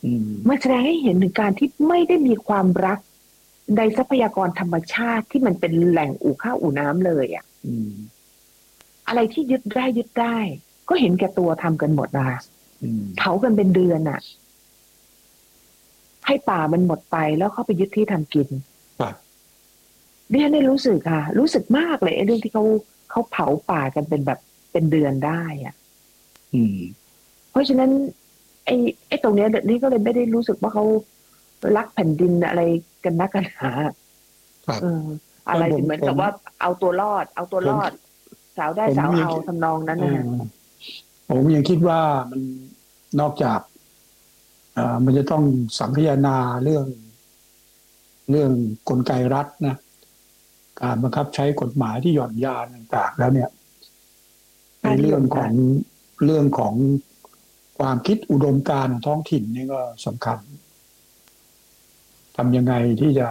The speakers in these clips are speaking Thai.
อืมมันแสดงให้เห็นถึงการที่ไม่ได้มีความรักในทรัพยากรธรรมชาติที่มันเป็นแหล่งอู่ข้าวอู่น้ำเลยอ่ะอืมอะไรที่ยึดได้ก็เห็นแก่ตัวทำกันหมดนะคะอืมเผากันเป็นเดือนอ่ะให้ป่ามันหมดไปแล้วเข้าไปยึดที่ทำกินครับดิฉันได้รู้สึกค่ะรู้สึกมากเลยไอ้เรื่องที่เขาเผาป่ากันเป็นแบบเป็นเดือนได้อ่ะอืมเพราะฉะนั้นไอ้ตรงเนี้ยนี่ก็เลยไม่ได้รู้สึกว่าเขารักแผ่นดินอะไรกันนักกันหนาครับเออเพราะอะไรที่เหมือนกับว่าเอาตัวรอดเอาตัวผมรอดสาวได้ผมสาวยังเอาทำนองนั้นอ่นะคะาผมยังคิดว่ามันนอกจากมันจะต้องสังคายนาเรื่องกลไกรัฐนะการบังคับใช้กฎหมายที่หย่อนยานต่างๆแล้วเนี่ยในค่านิยมค่ะเรื่องของความคิดอุดมการณ์ของท้องถิ่นนี่ก็สำคัญทำยังไงที่จะ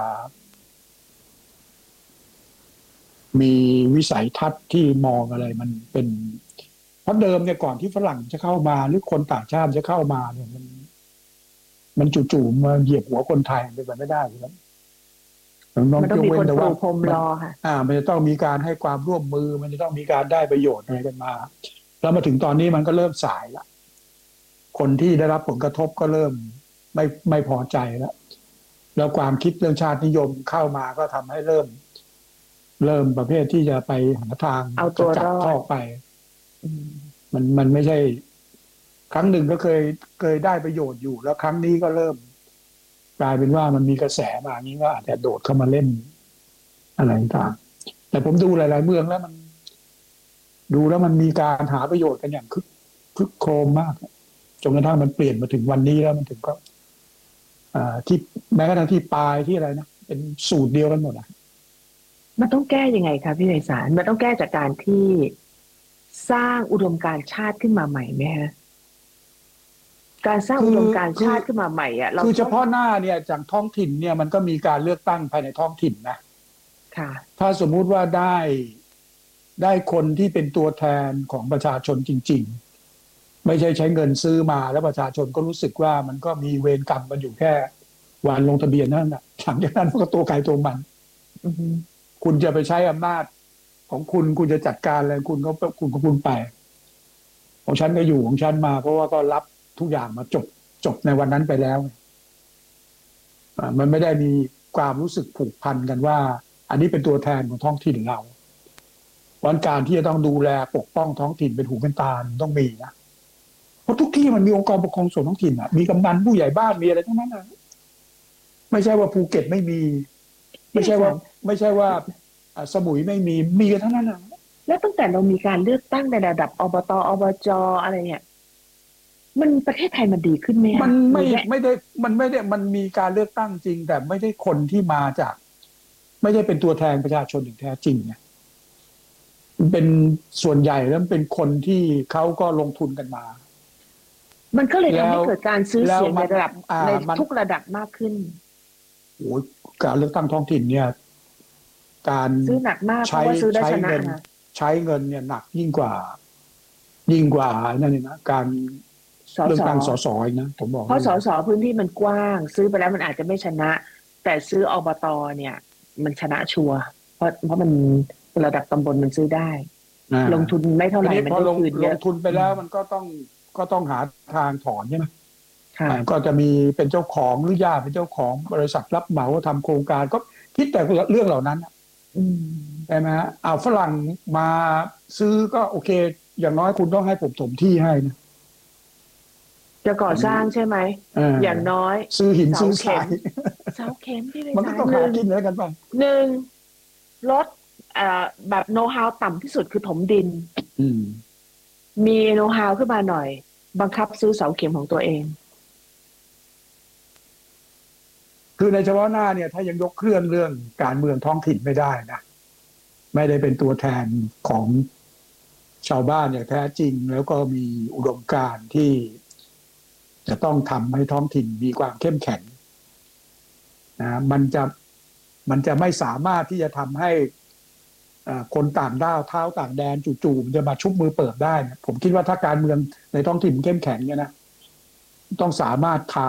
มีวิสัยทัศน์ที่มองอะไรมันเป็นเพราะเดิมเนี่ยก่อนที่ฝรั่งจะเข้ามาหรือคนต่างชาติจะเข้ามาเนี่ยมันจู่ๆมาเหยียบหัวคนไทยเป็นไปไม่ได้ครับน้องมันๆยต้องมีคนกเว้นแต่ว่าปรูพรมมันรอค่ะมันจะต้องมีการให้ความร่วมมือมันจะต้องมีการได้ประโยชน์อะไรกันมาแล้วมาถึงตอนนี้มันก็เริ่มสายละคนที่ได้รับผลกระทบก็เริ่มไม่พอใจแล้วความคิดเรื่องชาตินิยมเข้ามาก็ทำให้เริ่มประเภทที่จะไปหาทางเอาขจัดตัวรอดท่อไปอืมมันไม่ใช่ครั้งหนึ่งก็เคยได้ประโยชน์อยู่แล้วครั้งนี้ก็เริ่มกลายเป็นว่ามันมีกระแสมาอย่างนี้ก็อาจจะโดดเข้ามาเล่นอะไรต่างแต่ผมดูหลายๆเมืองแล้วมันดูแล้วมันมีการหาประโยชน์กันอย่างคึกโครมมากจนกระทั่งมันเปลี่ยนมาถึงวันนี้แล้วมันถึงก็ที่แม้กระทั่งที่ปลายที่อะไรนะเป็นสูตรเดียวกันหมดอ่ะมันต้องแก้ยังไงคะพี่ไพศาลมันต้องแก้จากการที่สร้างอุดมการณ์ชาติขึ้นมาใหม่ไหมฮะการสร้างคืออุดมการณ์คือชาติขึ้นมาใหม่อ่ะเราคือเฉต้องพาะหน้าเนี่ยจากท้องถิ่นเนี่ยมันก็มีการเลือกตั้งภายในท้องถิ่นนะค่ะถ้าสมมุติว่าได้คนที่เป็นตัวแทนของประชาชนจริงๆไม่ใช่ใช้เงินซื้อมาแล้วประชาชนก็รู้สึกว่ามันก็มีเวรกรรมกันอยู่แค่วันลงทะเบียนนั่นแหละหลังจากนั้นก็ตัวใครตัวมันอือฮึคุณจะไปใช้อำนาจของคุณจะจัดการอะไรคุณไปของฉันก็อยู่ของฉันมาเพราะว่าก็รับทุกอย่างมาจบในวันนั้นไปแล้วมันไม่ได้มีความรู้สึกผูกพันกันว่าอันนี้เป็นตัวแทนของท้องถิ่นเราวันการที่จะต้องดูแลปกป้องท้องถิ่นเป็นหูเป็นตาต้องมีนะเพราะทุกที่มันมีองค์กรปกครองส่วนท้องถิ่นมีกำนันผู้ใหญ่บ้านมีอะไรทั้งนั้นนะไม่ใช่ว่าภูเก็ตไม่มีไม่ใช่ว่าพี่ไพศาลไม่ใช่ว่าสมุยไม่มีกันทั้งนั้นนะแล้วตั้งแต่เรามีการเลือกตั้งในระดับอบตอบจอะไรเนี่ยมันประเทศไทยมันดีขึ้นไหมมันคะหรือแย่ไม่ได้มันมีการเลือกตั้งจริงแต่ไม่ได้คนที่มาจากไม่ได้เป็นตัวแทนประชาชนอย่างแท้จริงเนี่ยมันเป็นส่วนใหญ่แล้วมันเป็นคนที่เขาก็ลงทุนกันมามันก็เลยแล้วทำให้เกิดการซื้อเสียงในมันระดับในมันทุกระดับมากขึ้นโอ้ยการเลือกตั้งท้องถิ่นเนี่ยการซื้อหนักมากเพใช้ราะว่าซื้อได้ใช้ชนะเงินค่ะใช้เงินเนี่ยหนักยิ่งกว่านั่นเองนะการสสเลือกตั้งสอีกนะผมบอกให้เลยเพราะสสพื้นที่มันกว้างซื้อไปแล้วมันอาจจะไม่ชนะแต่ซื้ออบตเนี่ยมันชนะชัวร์เพราะมันระดับตำบลมันซื้อได้อ่าลงทุนไม่เท่าทีไหร่มันได้นี้พอคืนเยอะลงทุนไปอืมแล้วมันก็ต้องหาทางถอนใช่ไหมก็ค่ะจะมีเป็นเจ้าของหรือญาติเป็นเจ้าของบริษัทรับเหมาทำโครงการก็คิดแต่เรื่องเหล่านั้นอืมใช่ไหมฮะเอาฝรั่งมาซื้อก็โอเคอย่างน้อยคุณต้องให้ผมถมที่ให้นะจะก่อสร้างผมใช่ไหมเอออย่างน้อยซื้อหินเสาซื้อทรายเข็มเสาเข็มที่ไปมันก็ต้องสารหนึ่งหากินแล้วกันไปหนึ่งลดแบบโน้ตฮาวต่ำที่สุดคือถมดินอืมมีโน้ตฮาวขึ้นมาหน่อยบังคับซื้อเสาเข็มของตัวเองคือในเฉพาะหน้าเนี่ยถ้ายังยกเครื่องเรื่องการเมืองท้องถิ่นไม่ได้นะไม่ได้เป็นตัวแทนของชาวบ้านอย่างแท้จริงแล้วก็มีอุดมการณ์ที่จะต้องทำให้ท้องถิ่นมีความเข้มแข็งนะมันจะไม่สามารถที่จะทำให้คนต่างด้าวเท้าต่างแดนจู่ๆมันจะมาชุบมือเปิบได้นะผมคิดว่าถ้าการเมืองในท้องถิ่นเข้มแข็งเนี่ยนะต้องสามารถทา